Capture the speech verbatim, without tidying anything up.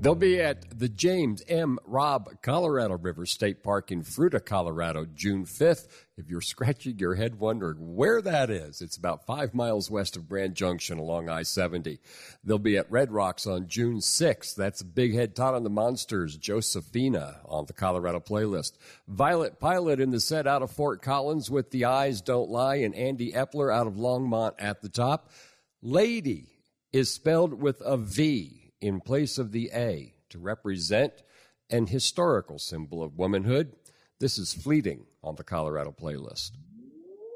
They'll be at the James M. Robb Colorado River State Park in Fruita, Colorado, June fifth. If you're scratching your head wondering where that is, it's about five miles west of Grand Junction along I seventy. They'll be at Red Rocks on June sixth. That's Big Head Todd and the Monsters, Josephina on the Colorado playlist. Violet Pilot in the set out of Fort Collins with The Eyes Don't Lie, and Andy Epler out of Longmont at the top. Lady is spelled with a V in place of the A to represent an historical symbol of womanhood. This is Fleeting on the Colorado playlist.